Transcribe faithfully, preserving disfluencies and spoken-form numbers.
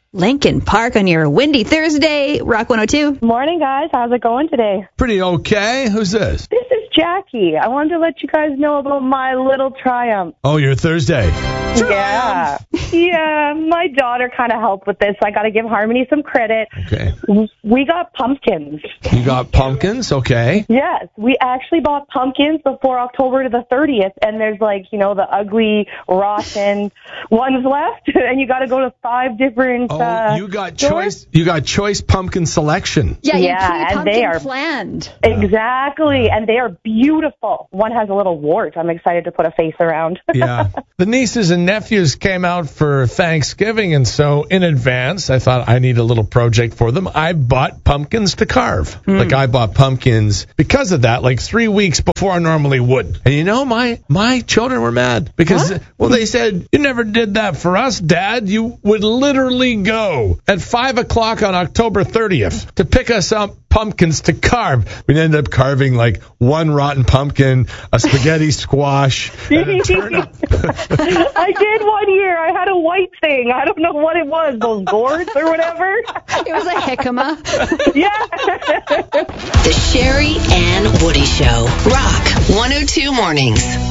Lincoln Park on your windy Thursday. Rock one oh two. Morning, guys. How's it going today? Pretty okay. Who's this? This is Jackie. I wanted to let you guys know about my little triumph. Oh, your Thursday. Yeah. Yeah, my daughter kind of helped with this. I got to give Harmony some credit. Okay. We got pumpkins. You got pumpkins? Okay. Yes, we actually bought pumpkins before October to the thirtieth, and there's like, you know, the ugly, rotten ones left, and you got to go to five different Oh, uh, you got stores. choice. You got choice pumpkin selection. Yeah, you Yeah, and pre-pumpkin they are- planned. Exactly, and they are beautiful. One has a little wart. I'm excited to put a face around. Yeah. The nieces and nephews came out for Thanksgiving, and so in advance, I thought I need a little project for them. I bought pumpkins to carve. Mm. Like I bought pumpkins because of that, like three weeks before I normally would. And you know, my my children were mad because, What? well, they said, You never did that for us, Dad. You would literally go at five o'clock on October thirtieth to pick us up pumpkins to carve. we ended up carving like one rotten pumpkin, a spaghetti squash, and a turnip. I did one year. I had a white thing. I don't know what it was, those gourds or whatever. It was a jicama. Yeah. The Sherry Ann Woody Show. Rock one oh two Mornings.